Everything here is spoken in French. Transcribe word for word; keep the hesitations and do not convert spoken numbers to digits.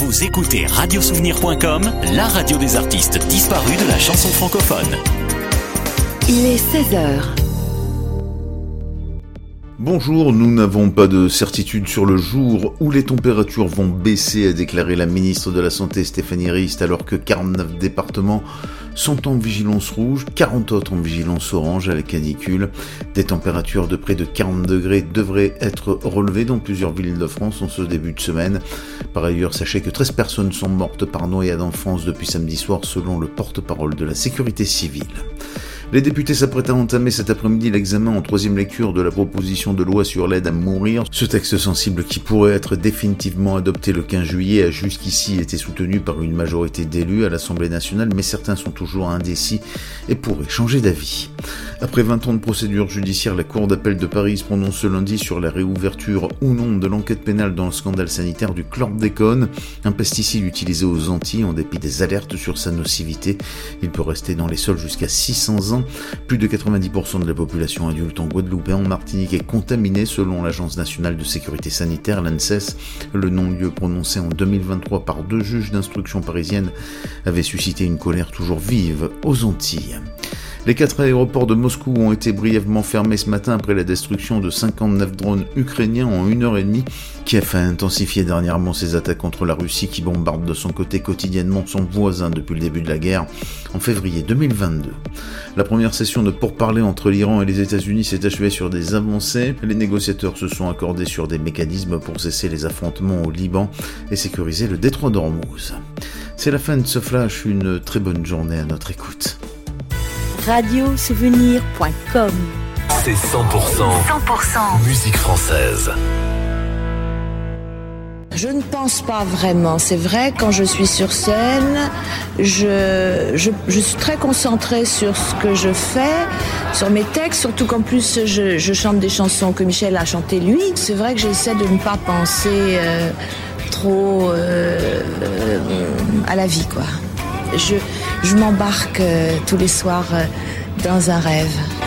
Vous écoutez radio souvenir point com, la radio des artistes disparus de la chanson francophone. Il est seize heures. Bonjour, nous n'avons pas de certitude sur le jour où les températures vont baisser, a déclaré la ministre de la Santé Stéphanie Rist, alors que quarante-neuf départements sont en vigilance rouge, quarante autres en vigilance orange à la canicule. Des températures de près de quarante degrés devraient être relevées dans plusieurs villes de France en ce début de semaine. Par ailleurs, sachez que treize personnes sont mortes par noyade en France depuis samedi soir, selon le porte-parole de la sécurité civile. Les députés s'apprêtent à entamer cet après-midi l'examen en troisième lecture de la proposition de loi sur l'aide à mourir. Ce texte sensible qui pourrait être définitivement adopté le quinze juillet a jusqu'ici été soutenu par une majorité d'élus à l'Assemblée nationale, mais certains sont toujours indécis et pourraient changer d'avis. Après vingt ans de procédure judiciaire, la Cour d'appel de Paris se prononce ce lundi sur la réouverture ou non de l'enquête pénale dans le scandale sanitaire du chlordécone, un pesticide utilisé aux Antilles en dépit des alertes sur sa nocivité. Il peut rester dans les sols jusqu'à six cents ans. Plus de quatre-vingt-dix pour cent de la population adulte en Guadeloupe et en Martinique est contaminée selon l'Agence nationale de sécurité sanitaire, l'ANSES. Le non-lieu prononcé en deux mille vingt-trois par deux juges d'instruction parisiennes avait suscité une colère toujours vive aux Antilles. Les quatre aéroports de Moscou ont été brièvement fermés ce matin après la destruction de cinquante-neuf drones ukrainiens en une heure et demie. Kiev a intensifié dernièrement ses attaques contre la Russie qui bombarde de son côté quotidiennement son voisin depuis le début de la guerre en février deux mille vingt-deux. La première session de pourparlers entre l'Iran et les États-Unis s'est achevée sur des avancées. Les négociateurs se sont accordés sur des mécanismes pour cesser les affrontements au Liban et sécuriser le détroit d'Ormuz. C'est la fin de ce flash, une très bonne journée à notre écoute. radio souvenir point com. C'est cent pour cent, cent pour cent musique française. Je ne pense pas vraiment. C'est vrai, quand je suis sur scène, je, je, je suis très concentrée sur ce que je fais, sur mes textes, surtout qu'en plus je, je chante des chansons que Michel a chantées lui. C'est vrai que j'essaie de ne pas penser euh, trop euh, euh, à la vie, quoi. Je, je m'embarque euh, tous les soirs euh, dans un rêve.